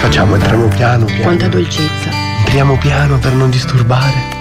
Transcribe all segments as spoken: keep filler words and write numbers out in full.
Facciamo, entriamo piano piano. Quanta dolcezza. Entriamo piano per non disturbare.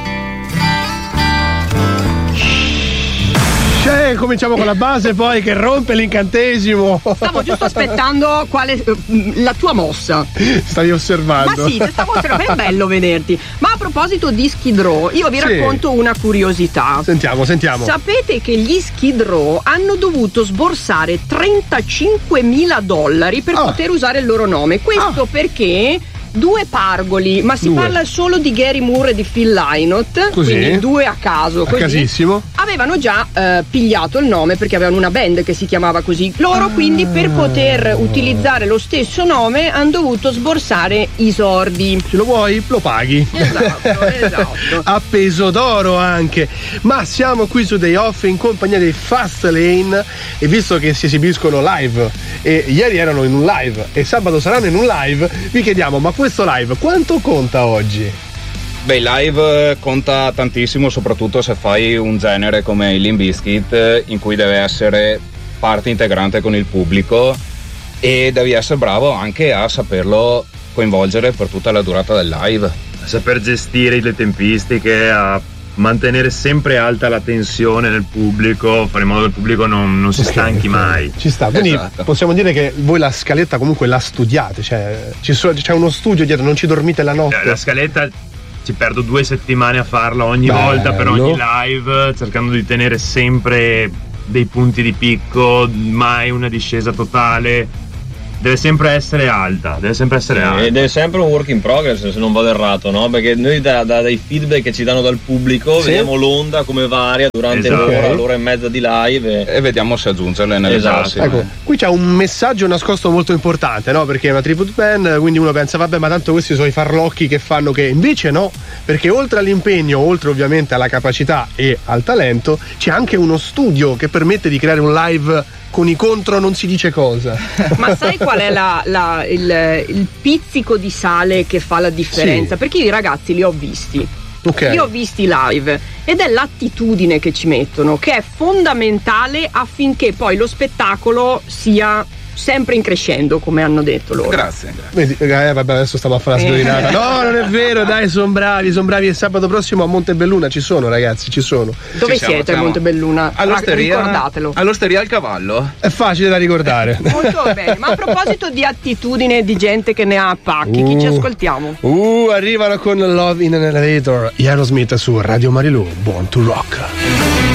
Cioè, cominciamo con la base poi che rompe l'incantesimo. Stavo giusto aspettando quale la tua mossa. Stavi osservando. Ma sì, stavo osservando, è bello vederti. Ma a proposito di Skid Row, io vi sì. racconto una curiosità. Sentiamo, sentiamo. Sapete che gli Skid Row hanno dovuto sborsare trentacinquemila dollari per ah. poter usare il loro nome. Questo ah. perché due pargoli, ma si due. parla solo di Gary Moore e di Phil Lynott, così? Quindi due a caso, a così. casissimo. Avevano già eh, pigliato il nome perché avevano una band che si chiamava così. Loro ah. quindi per poter utilizzare lo stesso nome hanno dovuto sborsare i sordi. Se lo vuoi, lo paghi. Esatto, esatto. A peso d'oro anche. Ma siamo qui su Day Off in compagnia dei Fast Lane e visto che si esibiscono live e ieri erano in un live e sabato saranno in un live, vi chiediamo, ma questo live quanto conta oggi? Beh, il live conta tantissimo, soprattutto se fai un genere come il Limp Bizkit, in cui deve essere parte integrante con il pubblico e devi essere bravo anche a saperlo coinvolgere per tutta la durata del live. A saper gestire le tempistiche, a mantenere sempre alta la tensione nel pubblico, fare in modo che il pubblico non, non si okay, stanchi okay. mai. Ci sta, quindi esatto. possiamo dire che voi la scaletta comunque la studiate, cioè ci so, c'è uno studio dietro, non ci dormite la notte. La scaletta ci perdo due settimane a farla ogni Bello. volta per ogni live, cercando di tenere sempre dei punti di picco, mai una discesa totale. Deve sempre essere alta, deve sempre essere sì, alta. Ed è sempre un work in progress, se non vado errato, no? Perché noi da, da, dai feedback che ci danno dal pubblico sì. vediamo l'onda come varia durante esatto. l'ora, l'ora e mezza di live e, e vediamo se aggiungerle nelle esatto. prossime. Ecco, qui c'è un messaggio nascosto molto importante, no? Perché è una tribute band, quindi uno pensa vabbè, ma tanto questi sono i farlocchi che fanno che, invece no, perché oltre all'impegno, oltre ovviamente alla capacità e al talento, c'è anche uno studio che permette di creare un live con i contro non si dice cosa. Ma sai qual è la, la, il, il pizzico di sale che fa la differenza? Sì. Perché i ragazzi li ho visti. Okay. Li ho visti live ed è l'attitudine che ci mettono che è fondamentale affinché poi lo spettacolo sia sempre in crescendo, come hanno detto loro. Grazie. Vedi, eh, vabbè, adesso stiamo a fare la sdorinata. No, non è vero, dai, sono bravi, sono bravi. E sabato prossimo a Montebelluna ci sono, ragazzi, ci sono. Dove ci siamo, siete siamo. a Montebelluna? All'osteria, ricordatelo. All'Osteria al Cavallo. È facile da ricordare. Molto bene. Ma a proposito di attitudine e di gente che ne ha a pacchi, uh, chi ci ascoltiamo? Uh, arrivano con Love in an Elevator, Aerosmith su Radio Marilù, Born to Rock.